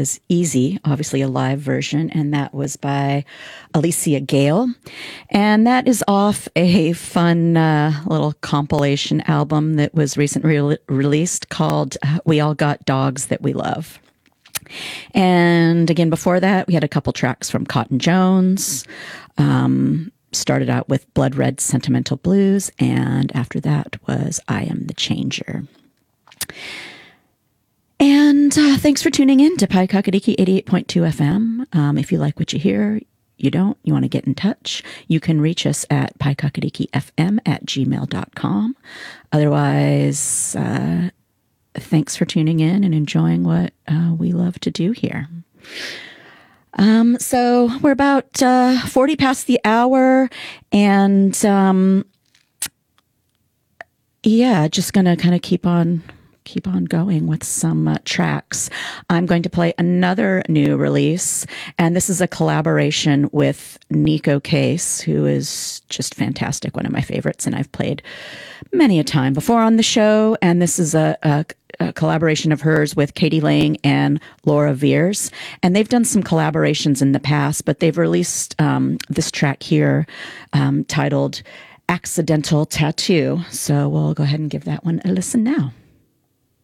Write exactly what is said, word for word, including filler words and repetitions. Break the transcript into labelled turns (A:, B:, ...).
A: was Easy, obviously a live version, and that was by Alicia Gale. And that is off a fun uh, little compilation album that was recently re- released called uh, We All Got Dogs That We Love. And again, before that, we had a couple tracks from Cotton Jones. Um, started out with Blood Red Sentimental Blues, and after that was I Am the Changer. And uh, thanks for tuning in to Pi Kakadiki eighty-eight point two F M. Um, if you like what you hear, you don't, you want to get in touch, you can reach us at pikakadikifm at gmail dot com. Otherwise, uh, thanks for tuning in and enjoying what uh, we love to do here. Um, so we're about uh, forty past the hour, and um, yeah, just going to kind of keep on keep on going with some uh, tracks. I'm going to play another new release, and this is a collaboration with Nico Case, who is just fantastic, one of my favorites, and I've played many a time before on the show. And this is a, a, a collaboration of hers with Katie Lang and Laura Veers, and they've done some collaborations in the past, but they've released um, this track here um, titled Accidental Tattoo. So we'll go ahead and give that one a listen now.